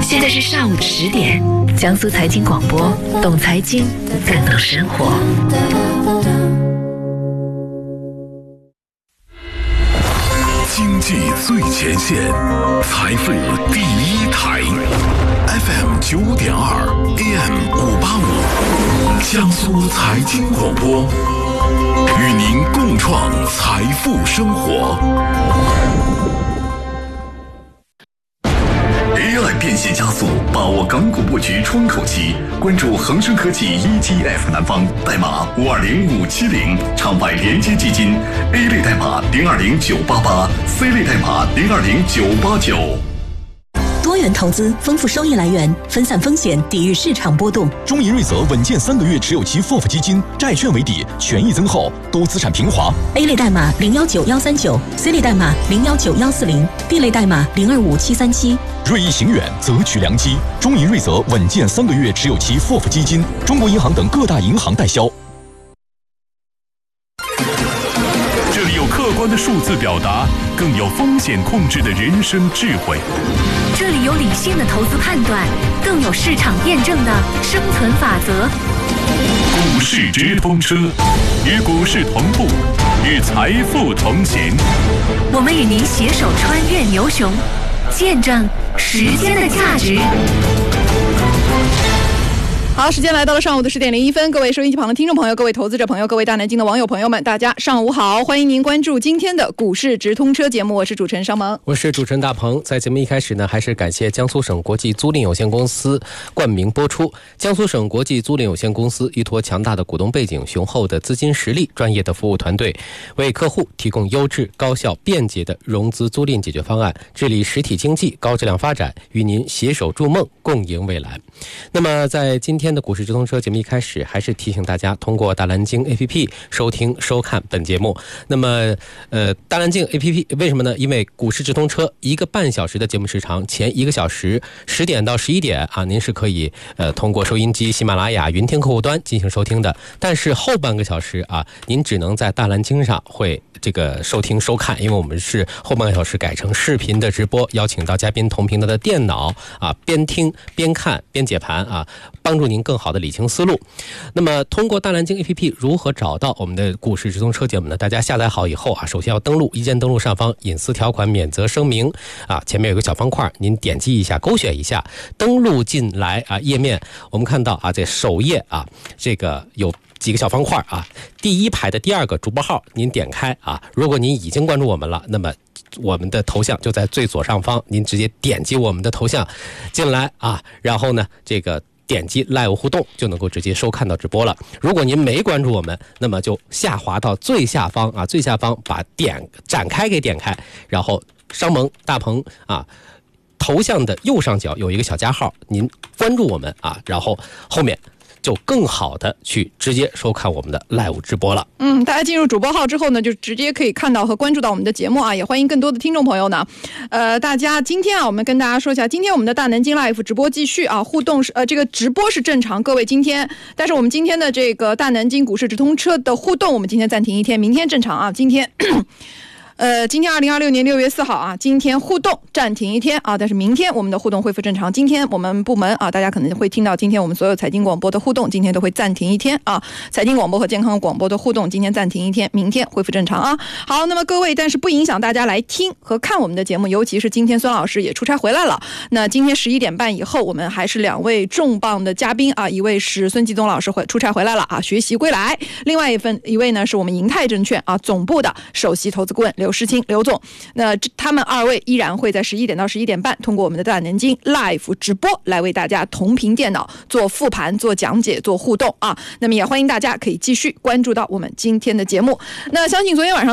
现在是上午10点，江苏财经广播，懂财经，更懂生活。 经济最前线，财富第一台 ，FM 9.2 AM 585，江苏财经广播，与您共创财富生活。AI 变现加速，把握港股布局窗口期，关注恒生科技 ETF 南方代码520570，场外连接基金 A 类代码020988，C 类代码020989。 多元投资，丰富收益来源，分散风险，抵御市场波动。 中银瑞泽稳健3个月持有期 FOF 基金，债券为底，权益增厚，多资产平滑。 A 类代码019139，C 类代码019140，D 类代码025737。 锐意行远，择取良机。中银瑞泽稳健3个月持有期 FOF 基金，中国银行等各大银行代销。 这里有客观的数字表达，更有风险控制的人生智慧。 这里有理性的投资判断，更有市场验证的生存法则。 股市直通车，与股市同步，与财富同行。 我们与您携手穿越牛熊，见证时间的价值。 好，时间来到了上午的10点01分，各位收音机旁的听众朋友，各位投资者朋友，各位大南京的网友朋友们，大家上午好，欢迎您关注今天的股市直通车节目，我是主持人商萌， 我是主持人大鹏。在节目一开始呢，还是感谢江苏省国际租赁有限公司冠名播出。江苏省国际租赁有限公司依托强大的股东背景、雄厚的资金实力、专业的服务团队，为客户提供优质、高效、便捷的融资租赁解决方案，治理实体经济高质量发展，与您携手筑梦，共赢未来。那么在今天的股市直通车节目一开始，还是提醒大家通过大蓝鲸 APP 收听收看本节目。那么大蓝鲸 APP 为什么呢？因为股市直通车1个半小时的节目时长，前1个小时10点到11点啊，您是可以通过收音机、喜马拉雅、云听客户端进行收听的。但是后半个小时啊，您只能在大蓝鲸上会这个收听收看，因为我们是后半个小时改成视频的直播，邀请到嘉宾同频他的电脑啊，边听边看边解盘啊，帮助您更好的理清思路。那么通过大蓝鲸 APP 如何找到我们的股市直通车节目呢？大家下载好以后啊，首先要登录，一键登录上方隐私条款免责声明啊，前面有个小方块，您点击一下，勾选一下，登录进来啊，页面我们看到啊，在首页啊，这个有几个小方块啊，第1排的第2个主播号您点开啊，如果您已经关注我们了，那么我们的头像就在最左上方，您直接点击我们的头像进来啊，然后呢这个点击 Live 互动就能够直接收看到直播了。如果您没关注我们，那么就下滑到最下方啊，最下方把展开给点开，然后商萌大鹏啊头像的右上角有一个小加号，您关注我们啊，然后后面就更好的去直接收看我们的 live 直播了。 大家进入主播号之后呢，就直接可以看到和关注到我们的节目啊，也欢迎更多的听众朋友呢。大家今天啊，我们跟大家说一下，今天我们的大南京 live 直播继续啊，互动是这个直播是正常，各位今天，但是我们今天的这个大南京股市直通车的互动，我们今天暂停1天，明天正常啊，今天2026年6月4号啊，今天互动暂停1天啊，但是明天我们的互动恢复正常。今天我们部门啊，大家可能会听到，今天我们所有财经广播的互动，今天都会暂停1天啊。财经广播和健康广播的互动，今天暂停1天，明天恢复正常啊。好，那么各位，但是不影响大家来听和看我们的节目，尤其是今天孙老师也出差回来了。那今天11点半以后，我们还是2位重磅的嘉宾啊，一位是孙继宗老师出差回来了啊，学习归来；另外一位呢是我们银泰证券啊总部的首席投资顾问刘世清刘总，那他们2位依然会在11点到11点半通过我们的大南京 live 直播来为大家同屏电脑做复盘、做讲解、做互动啊。那么也欢迎大家可以继续关注到我们今天的节目。那相信昨天晚上